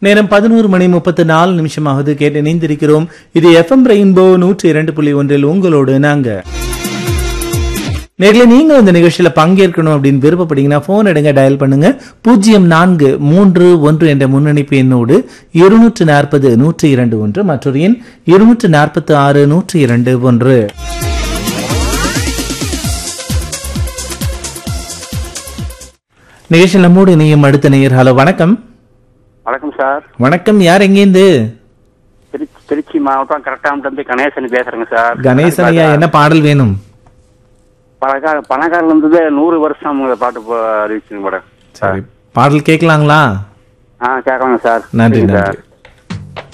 நேரம் 11:34 கேட்டு இணைந்திருக்கிறோம். இது எஃப்எம் ரெயின்போ 102.1 உங்களோடு நாங்க. நேரில் நீங்கள் இந்த நிகழ்ச்சியில பங்கேற்கணும் அப்படின்னு விருப்பப்பட்டீங்கன்னா போன் எடுங்க, டயல் பண்ணுங்க 0431 என்ற முன்னணிப்பு எண்ணோடு 240-102 மற்றொரு எண் 246-102. நிகழ்ச்சி நம்மோடு இணையும் அடுத்த நேயர். ஹலோ, வணக்கம். வணக்கம் சார். வணக்கம், யார் எங்கேருந்து? திருச்சி மாவட்டம் கரெக்டாக கணேசன் பேசுறேங்க சார். கணேசன் ஐயா, என்ன பாடல் வேணும்? பணக்காரர் இருந்தது 100 வருஷம் பாட்டு அறிவிச்சுங்க மேடம். சரி, பாடல் கேட்கலாங்களா? கேட்கலாங்க சார். நன்றி.